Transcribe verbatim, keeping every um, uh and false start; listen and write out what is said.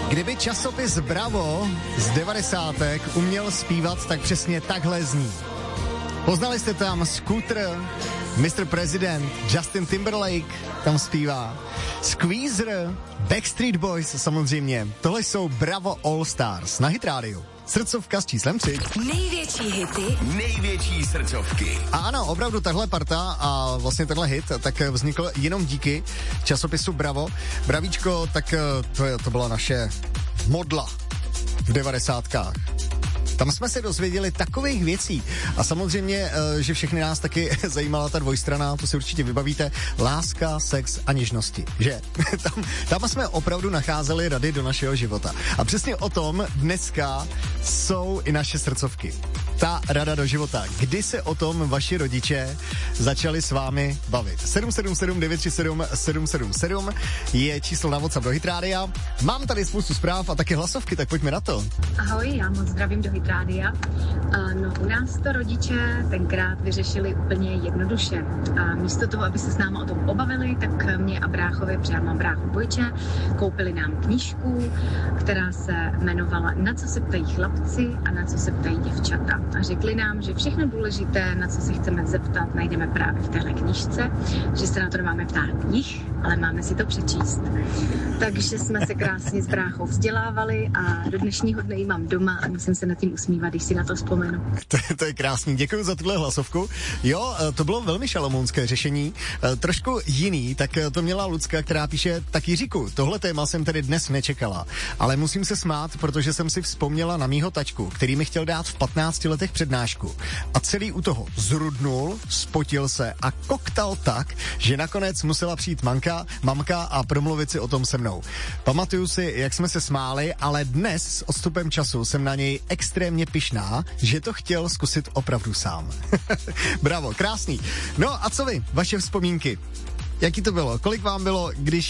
Kdyby časopis Bravo z devadesátek uměl zpívat, tak přesně takhle zní. Poznali jste tam Scooter, mister President, Justin Timberlake tam zpívá, Squeezer, Backstreet Boys samozřejmě. Tohle jsou Bravo All Stars na Hit Radio. Srdcovka s číslem tři. Největší hity, největší srdcovky. A ano, opravdu tahle parta a vlastně tenhle hit tak vznikl jenom díky časopisu Bravo. Bravíčko, tak to, je, to byla naše modla v devadesátkách. Tam jsme se dozvěděli takových věcí. A samozřejmě, že všechny nás taky zajímala ta dvojstrana, to si určitě vybavíte, láska, sex a něžnosti, že? Tam, tam jsme opravdu nacházeli rady do našeho života. A přesně o tom dneska jsou i naše srdcovky. Ta rada do života. Kdy se o tom vaši rodiče začali s vámi bavit? sedm sedm sedm devět tři sedm sedm sedm sedm je číslo na WhatsApp do Hit Rádia. Mám tady spoustu zpráv a taky hlasovky, tak pojďme na to. Ahoj, já moc zdravím do Hit Rádia. No, u nás to rodiče tenkrát vyřešili úplně jednoduše. A místo toho, aby se s námi o tom pobavili, tak mě a bráchovi, protože já mám bráchu Bojče, koupili nám knížku, která se jmenovala Na co se ptají chlapci a na co se ptají děvčata. A řekli nám, že všechno důležité, na co se chceme zeptat, najdeme právě v téhle knížce, že se na to nemáme ptát jich, ale máme si to přečíst. Takže jsme se krásně s bráchou vzdělávali a do dnešního dne ji mám doma a musím se nad tím usmívat, když si na to vzpomenu. To, to je krásný, děkuji za tuhle hlasovku. Jo, to bylo velmi šalamounské řešení, trošku jiný, tak to měla Lucka, která píše, tak Jiříku, tohle téma jsem tedy dnes nečekala, ale musím se smát, protože jsem si vzpomněla na mýho tačku, který mi chtěl dát v patnácti letech přednášku a celý u toho zrudnul, spotil se a koktal tak, že nakonec musela přijít manka, mamka a promluvit si o tom se mnou. Pamatuju si, jak jsme se smáli, ale dnes s odstupem času jsem na něj extrémně pyšná, že to chtěl zkusit opravdu sám. Bravo, krásný. No a co vy, vaše vzpomínky? Jaký to bylo? Kolik vám bylo, když